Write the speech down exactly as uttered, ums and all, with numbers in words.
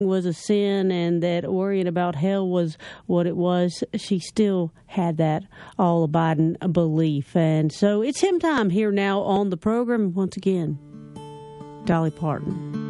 was a sin and that worrying about hell was what it was, she still had that all-abiding belief. And so it's hymn time here now on the program. Once again, Dolly Parton.